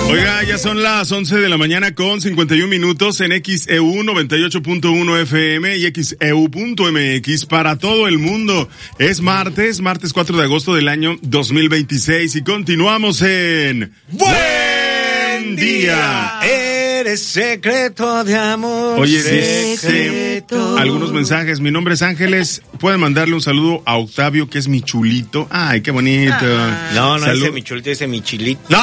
Oiga, ya son las 11 de la mañana con 51 minutos en XEU 98.1 FM y XEU.mx para todo el mundo. Es martes 4 de agosto del año 2026 y continuamos en Buen Día. Eres secreto de amor. Oye, dice algunos mensajes. Mi nombre es Ángeles. Pueden mandarle un saludo a Octavio, que es mi chulito. Ay, qué bonito. No, dice mi chulito, dice mi chilito. No,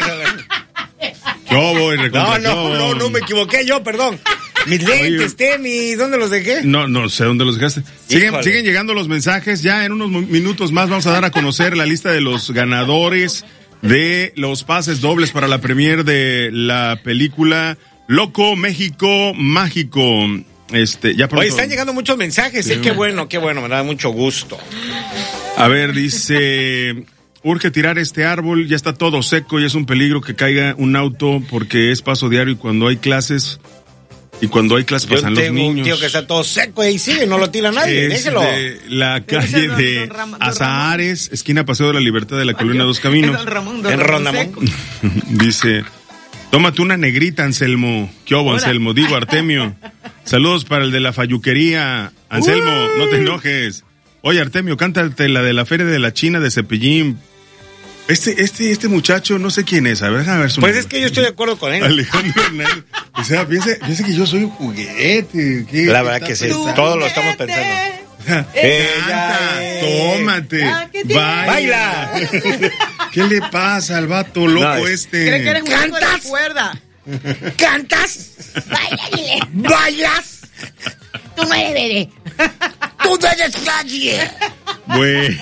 me equivoqué yo, perdón. Mis lentes, tenis, ¿dónde los dejé? No sé dónde los dejaste. Siguen llegando los mensajes. Ya en unos minutos más vamos a dar a conocer la lista de los ganadores de los pases dobles para la premier de la película Loco México Mágico. Ya pronto. Oye, están llegando muchos mensajes, sí. Qué bueno, me da mucho gusto. A ver, dice, urge tirar este árbol, ya está todo seco y es un peligro que caiga un auto porque es paso diario y cuando hay clases pasan los niños. Yo tengo un tío que está todo seco y sigue, no lo tira nadie, déjelo. La calle de Azahares, esquina Paseo de la Libertad de la Colonia Dos Caminos. En Rondamón. Dice, tómate una negrita, Anselmo. ¿Qué hubo, Anselmo? Digo, Artemio. Saludos para el de la falluquería. Anselmo, no te enojes. Oye, Artemio, cántate la de la Feria de la China de Cepillín. Este muchacho, no sé quién es, a ver, déjame ver su Pues nombre. Es que yo estoy de acuerdo con él. Alejandro Hernández. O sea, piensa que yo soy un juguete. La verdad que sí, todos lo estamos pensando. Canta, tómate, baila. ¿Qué le pasa al vato loco Cree que eres un loco de la cuerda. ¿Cantas? Báilale. ¿Bailas? Tú no eres bebé. ¡Tú no eres nadie! Bueno.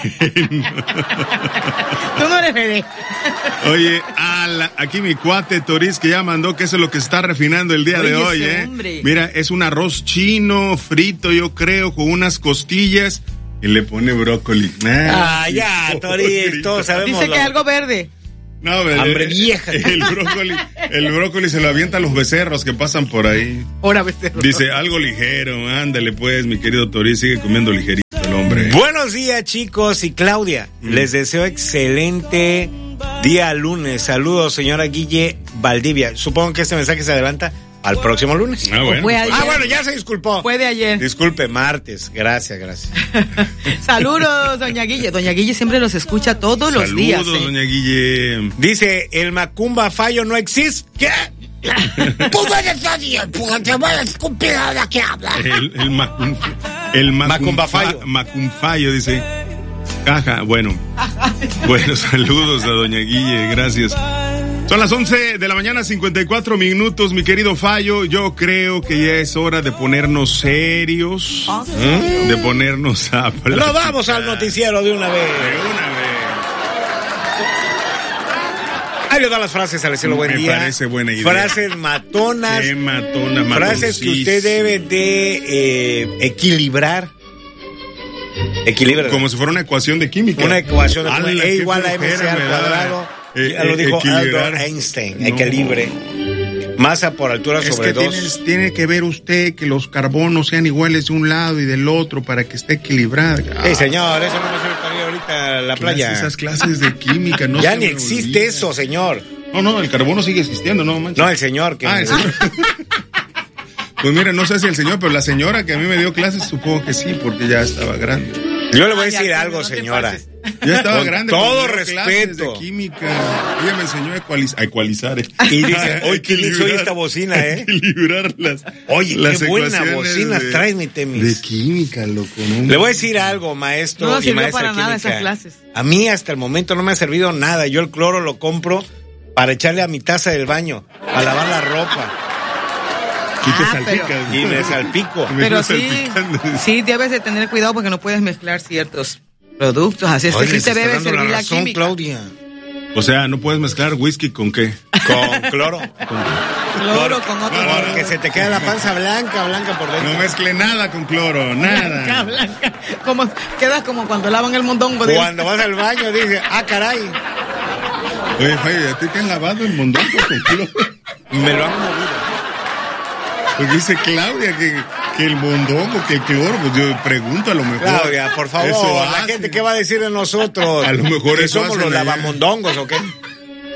Tú no eres bebé. Oye, aquí mi cuate Toriz que ya mandó que eso es lo que está refinando el día de hoy, hombre. Mira, es un arroz chino frito, yo creo, con unas costillas y le pone brócoli. Ya, Toriz, todos sabemos. Dice que es algo verde. No, hambre vieja. El brócoli se lo avienta a los becerros que pasan por ahí. Ahora becerros. Dice, algo ligero, ándale pues, mi querido Toriz, sigue comiendo ligerito el hombre. Buenos días, chicos, y Claudia, les deseo excelente día lunes. Saludos, señora Guille Valdivia. Supongo que este mensaje se adelanta al próximo lunes. Bueno, bueno, ya se disculpó. Fue de ayer. Disculpe, martes. Gracias. Saludos, doña Guille. Doña Guille siempre los escucha todos los días. Saludos, doña Guille. Dice, el Macumba Fallo no existe. ¿Qué? Tú no eres nadie, porque te voy a escupir ahora que habla. El Macumba Fallo. Macumfallo, dice. Caja, bueno, saludos a doña Guille, gracias. Son las 11 de la mañana, 54 minutos, mi querido Fallo. Yo creo que ya es hora de ponernos serios, de ponernos a hablar. No, vamos al noticiero de una vez. Ahí le da las frases al cielo, buen día. Me parece buena idea. Frases matonas. Qué matonas, frases que usted debe de equilibrar. Como si fuera una ecuación de química. Una ecuación de E igual a MC al cuadrado. Ya lo dijo Albert Einstein, equilibre. Masa por altura sobre 2. Tiene que ver usted que los carbonos sean iguales de un lado y del otro para que esté equilibrada. Sí, señor, eso no me sirve para ir ahorita a la playa. Esas clases de química, no ya ni existe eso, señor. No, el carbono sigue existiendo, no manches. No, el señor. El señor. Pues mira, no sé si el señor, pero la señora que a mí me dio clases, supongo que sí, porque ya estaba grande. Yo le voy a decir algo, señora. Ya estaba grande. Todo respeto. De química. Ella me enseñó a ecualizar. Y dice, oye, ¿qué hizo esta bocina, Equilibrarlas. Oye, qué buena bocina traes, mi Temis. De química, loco. ¿No? Le voy a decir algo, maestro. No y maestra para química. nada esas clases. A mí hasta el momento no me ha servido nada. Yo el cloro lo compro para echarle a mi taza del baño, a lavar la ropa. Y te salpicas. Y me salpico. Pero sí debes de tener cuidado porque no puedes mezclar ciertos productos. Así es que sí te debe servir la química. Claudia. O sea, no puedes mezclar whisky con qué. Con cloro. Cloro con otro. Porque se te queda la panza blanca por dentro. No mezcle nada con cloro, nada. Blanca. Quedas como cuando lavan el mondongo. Cuando vas al baño dices, caray. Oye, Faye, ¿a ti te han lavado el mondongo con cloro? Me lo han movido. Porque dice Claudia que el mondongo, que el cloro, pues yo pregunto a lo mejor. Claudia, por favor, la gente, ¿qué va a decir de nosotros? A lo mejor ¿Que eso somos los lavamondongos o qué?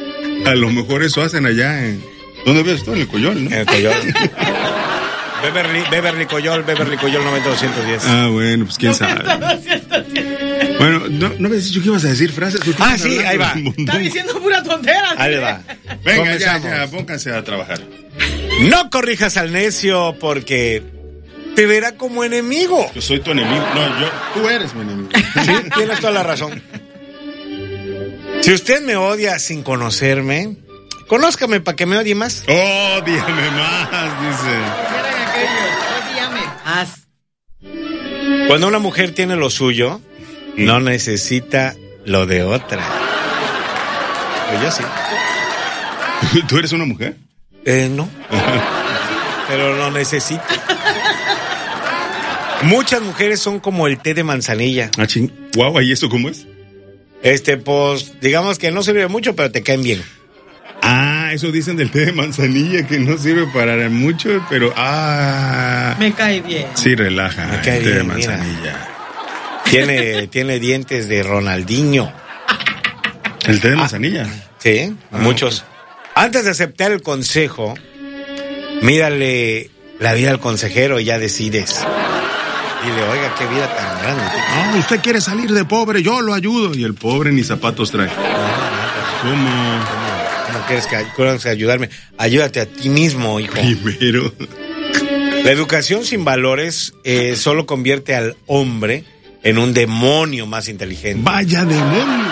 A lo mejor eso hacen allá en... ¿Dónde ves tú? En el Coyol, ¿no? En el Coyol. Beverly Coyol 90210. Ah, bueno, pues quién sabe. Bueno, no me has dicho que ibas a decir frases. Sí, ahí va. Está diciendo pura tontera. Ahí le va. Venga, ya, pónganse a trabajar. No corrijas al necio porque te verá como enemigo. Yo soy tu enemigo. No, tú eres mi enemigo. Sí, tienes toda la razón. Si usted me odia sin conocerme, conózcame para que me odie más. Ódiame más, dice. Ódiame más. Cuando una mujer tiene lo suyo, no necesita lo de otra. Pues yo sí. ¿Tú eres una mujer? No. Pero lo necesito. Muchas mujeres son como el té de manzanilla. Guau, ¿y eso cómo es? Pues, digamos que no sirve mucho, pero te caen bien. Eso dicen del té de manzanilla, que no sirve para mucho, pero me cae bien. Sí, relaja. Me cae el té bien, de manzanilla. Tiene dientes de Ronaldinho. ¿El té de manzanilla? Sí, muchos. Antes de aceptar el consejo, mírale la vida al consejero y ya decides. Dile, oiga, qué vida tan grande. No, usted quiere salir de pobre, yo lo ayudo. Y el pobre ni zapatos trae. ¿Cómo quieres que ayudarme? Ayúdate a ti mismo, hijo. Primero. La educación sin valores solo convierte al hombre en un demonio más inteligente. ¡Vaya demonio!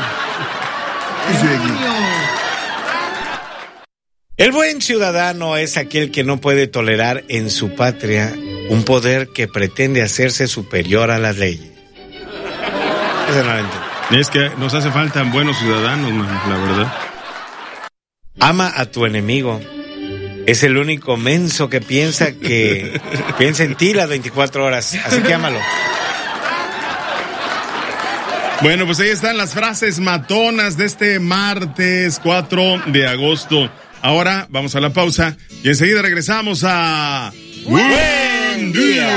El buen ciudadano es aquel que no puede tolerar en su patria un poder que pretende hacerse superior a las leyes. Eso no lo entiendo. Es que nos hace falta buenos ciudadanos, la verdad. Ama a tu enemigo. Es el único menso que piensa en ti las 24 horas. Así que ámalo. Bueno, pues ahí están las frases matonas de este martes 4 de agosto. Ahora vamos a la pausa y enseguida regresamos a... ¡Buen día!